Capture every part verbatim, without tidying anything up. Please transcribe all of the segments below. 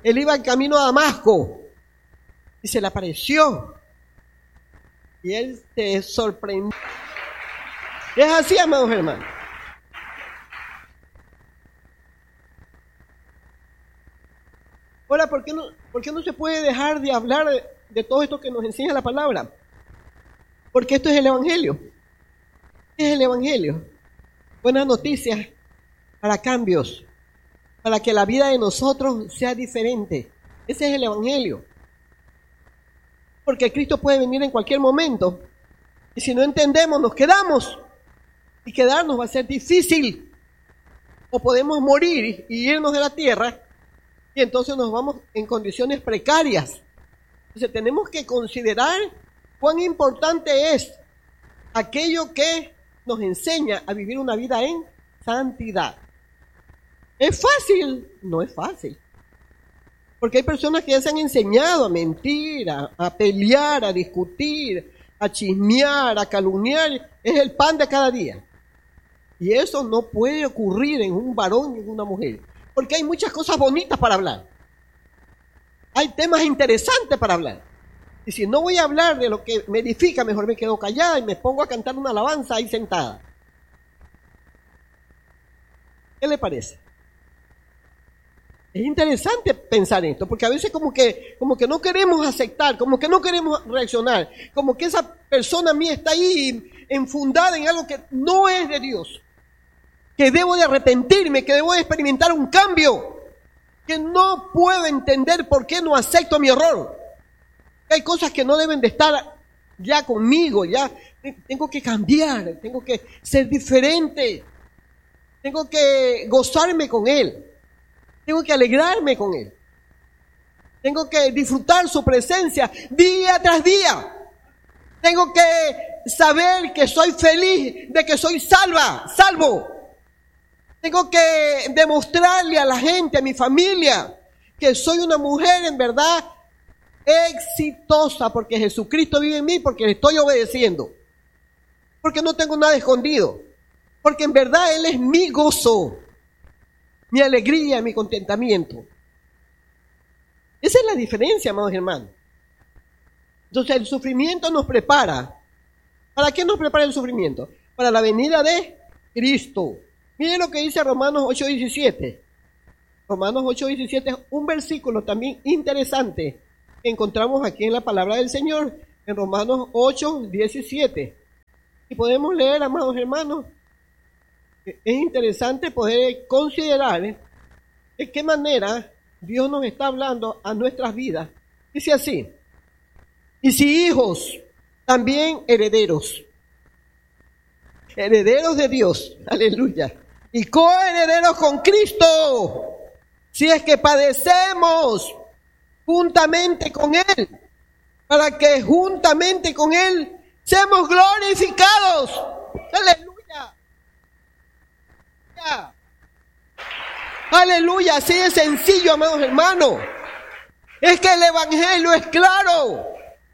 él iba en camino a Damasco y se le apareció. Y él se sorprendió. Es así, amados hermanos. Ahora, ¿por qué no, por qué no se puede dejar de hablar de, de todo esto que nos enseña la palabra? Porque esto es el Evangelio. ¿Qué es el Evangelio? Buenas noticias para cambios, para que la vida de nosotros sea diferente. Ese es el Evangelio. Porque Cristo puede venir en cualquier momento. Y si no entendemos, nos quedamos. Y quedarnos va a ser difícil. O podemos morir y irnos de la tierra. Y entonces nos vamos en condiciones precarias. Entonces tenemos que considerar cuán importante es aquello que nos enseña a vivir una vida en santidad. ¿Es fácil? No es fácil. Porque hay personas que ya se han enseñado a mentir, a, a pelear, a discutir, a chismear, a calumniar. Es el pan de cada día. Y eso no puede ocurrir en un varón ni en una mujer. Porque hay muchas cosas bonitas para hablar. Hay temas interesantes para hablar. Y si no voy a hablar de lo que me edifica, mejor me quedo callada y me pongo a cantar una alabanza ahí sentada. ¿Qué le parece? Es interesante pensar esto, porque a veces como que, como que no queremos aceptar, como que no queremos reaccionar, como que esa persona mía está ahí enfundada en algo que no es de Dios, que debo de arrepentirme, que debo de experimentar un cambio, que no puedo entender por qué no acepto mi error. Hay cosas que no deben de estar ya conmigo, ya tengo que cambiar, tengo que ser diferente, tengo que gozarme con Él, tengo que alegrarme con Él, tengo que disfrutar su presencia día tras día, tengo que saber que soy feliz, de que soy salva, salvo, tengo que demostrarle a la gente, a mi familia, que soy una mujer en verdad exitosa, porque Jesucristo vive en mí, porque le estoy obedeciendo, porque no tengo nada escondido, porque en verdad Él es mi gozo, mi alegría, mi contentamiento. Esa es la diferencia, amados hermanos. Entonces el sufrimiento nos prepara. ¿Para qué nos prepara el sufrimiento? Para la venida de Cristo. Miren lo que dice Romanos ocho diecisiete. Romanos ocho diecisiete es un versículo también interesante que encontramos aquí en la palabra del Señor, en Romanos ocho diecisiete. Y podemos leer, amados hermanos, es interesante poder considerar de qué manera Dios nos está hablando a nuestras vidas. Dice así: y si hijos, también herederos, herederos de Dios, aleluya, y coherederos con Cristo, si es que padecemos juntamente con Él, para que juntamente con Él seamos glorificados. Aleluya. Aleluya, así de sencillo, amados hermanos. Es que el Evangelio es claro.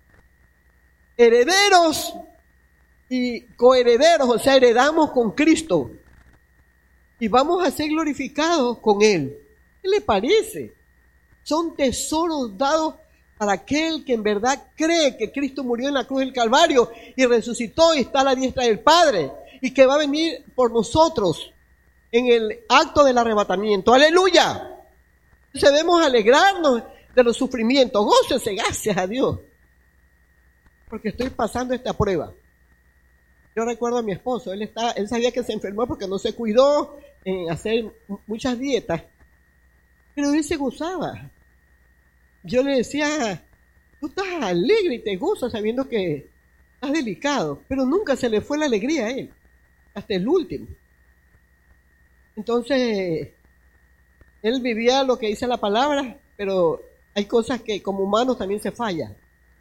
Herederos y coherederos, o sea, heredamos con Cristo y vamos a ser glorificados con Él. ¿Qué le parece? Son tesoros dados para aquel que en verdad cree que Cristo murió en la cruz del Calvario y resucitó y está a la diestra del Padre y que va a venir por nosotros en el acto del arrebatamiento. ¡Aleluya! Debemos alegrarnos de los sufrimientos. Gócese, gracias a Dios, porque estoy pasando esta prueba. Yo recuerdo a mi esposo, él, está, él sabía que se enfermó porque no se cuidó en hacer muchas dietas, pero él se gozaba. Yo le decía, tú estás alegre y te gozas sabiendo que estás delicado, pero nunca se le fue la alegría a él, hasta el último. Entonces, él vivía lo que dice la palabra, pero hay cosas que como humanos también se fallan.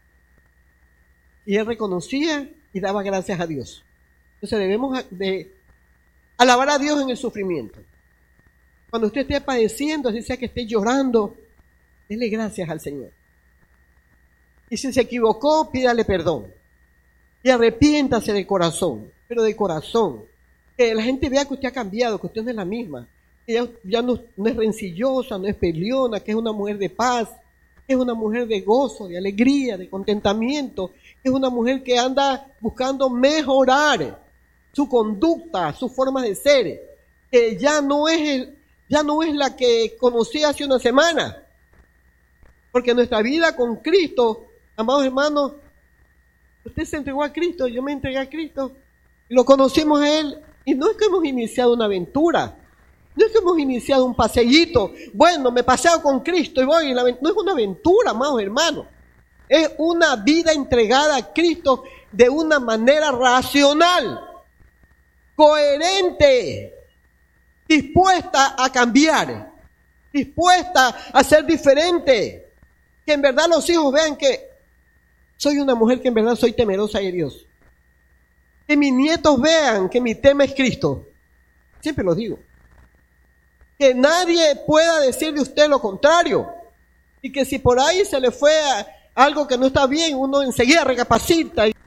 Y él reconocía y daba gracias a Dios. Entonces debemos de alabar a Dios en el sufrimiento. Cuando usted esté padeciendo, así sea que esté llorando, dele gracias al Señor. Y si se equivocó, pídale perdón. Y arrepiéntase de corazón, pero de corazón. Que la gente vea que usted ha cambiado, que usted no es la misma. ella ya no, no es rencillosa, no es peleona, que es una mujer de paz, que es una mujer de gozo, de alegría, de contentamiento, que es una mujer que anda buscando mejorar su conducta, su forma de ser, que ya no es el, ya no es la que conocí hace una semana. Porque nuestra vida con Cristo, amados hermanos, usted se entregó a Cristo, yo me entregué a Cristo, y lo conocimos a Él, y no es que hemos iniciado una aventura, no es que hemos iniciado un paseíto, bueno, me paseo con Cristo y voy, no es una aventura, amados hermanos, es una vida entregada a Cristo de una manera racional, coherente, dispuesta a cambiar, dispuesta a ser diferente. Que en verdad los hijos vean que soy una mujer que en verdad soy temerosa de Dios. Que mis nietos vean que mi tema es Cristo. Siempre lo digo. Que nadie pueda decir de usted lo contrario. Y que si por ahí se le fue a algo que no está bien, uno enseguida recapacita.